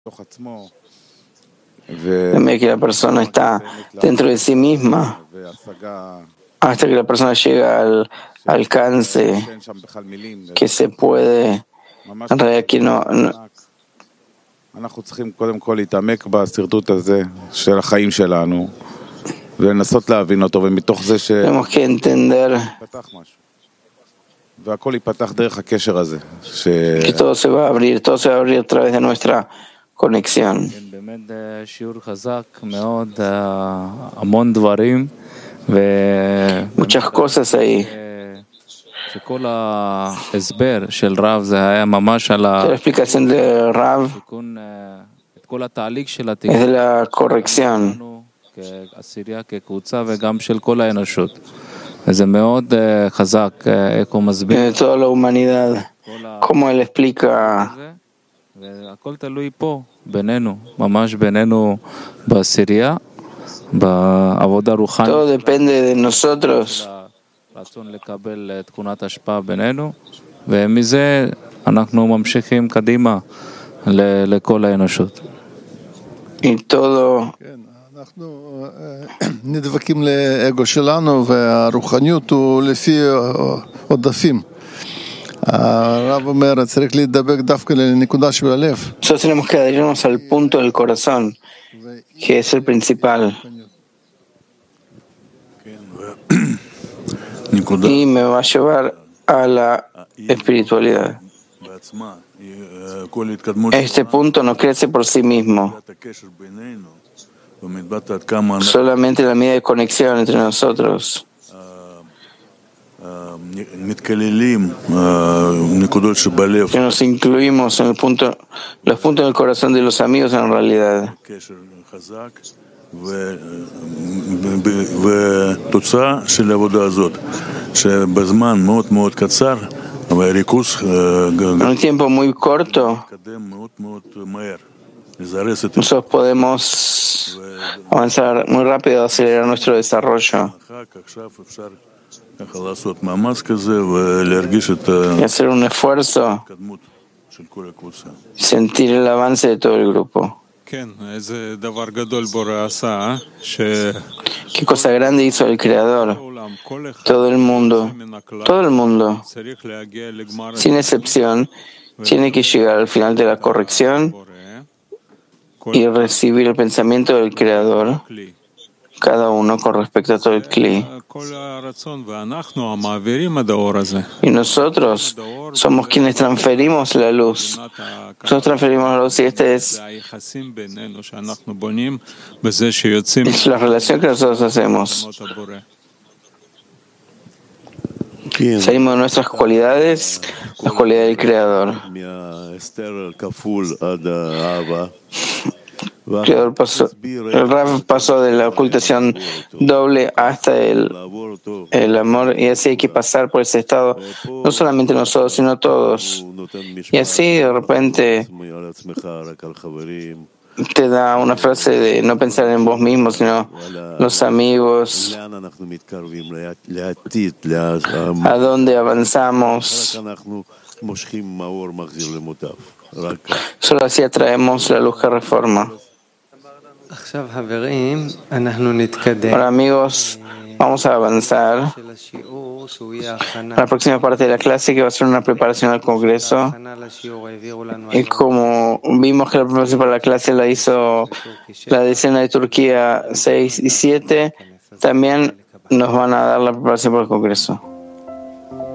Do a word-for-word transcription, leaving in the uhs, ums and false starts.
A medida que la persona está dentro de sí misma, hasta que la persona llega al alcance que se puede, en realidad que no, no אנחנו צריכים קודם כל להתעמק בסרטוט הזה של החיים שלנו ולנסות להבין אותו, ומתוך זה tenemos que entender שפתח משהו והכל ייפתח דרך הקשר הזה que todo se va a abrir, todo se va a abrir a través de nuestra conexión. באמת שיעור חזק מאוד, המון דברים ו... Muchas cosas ahí. שכל ההסבר של רב זה היה ממש על La explicación de Rav התיקון, את כל התהליך של es התיקון de la corrección כעשירייה, כקבוצה וגם של כל האנושות. וזה מאוד חזק, איך הוא מסביר. de toda la humanidad. Como él explica, והכל תלוי פה, בינינו, ממש בינינו בעשירייה, בעבודה רוחנית. todo depende de nosotros. רצון לקבל תכונת השפעה בינינו, ומזה אנחנו ממשיכים קדימה לכל האנושות. Y todo אנחנו נדבקים לאגו שלנו, והרוחניות הוא לפי עודפים. הרב אומר, צריך להידבק דווקא לנקודה של הלב. nosotros tenemos que adherirnos al punto del corazón, que es el principal. Y me va a llevar a la espiritualidad. Este punto no crece por sí mismo. Solamente la medida de conexión entre nosotros, que nos incluimos en el punto, los puntos del corazón de los amigos en realidad. והתוצאה של העבודה הזאת, שבזמן מאוד מאוד קצר, והריכוז En un tiempo muy corto, מתקדם מאוד מאוד מהר. nosotros podemos avanzar muy rápido, acelerar nuestro desarrollo עכשיו אפשר לעשות מאמץ כזה ולהרגיש את y hacer un esfuerzo, ההתקדמות של כל הקבוצה. sentir el avance de todo el grupo. Qué cosa grande hizo el Creador. Todo el mundo, todo el mundo, sin excepción, tiene que llegar al final de la corrección y recibir el pensamiento del Creador, cada uno con respecto a todo el Kli. Y nosotros somos quienes transferimos la luz. Nosotros transferimos la luz y esta es, es la relación que nosotros hacemos. Salimos de nuestras cualidades, las cualidades del Creador. El Creador pasó, el Rav pasó de la ocultación doble hasta el, el amor, y así hay que pasar por ese estado, no solamente nosotros, sino todos. Y así de repente te da una frase de no pensar en vos mismo, sino los amigos, a dónde avanzamos. Solo así atraemos la luz que reforma. Ahora, amigos, vamos a avanzar a la próxima parte de la clase, que va a ser una preparación al Congreso. Y como vimos que la preparación para la clase la hizo la decena de Turquía seis y siete, también nos van a dar la preparación para el Congreso.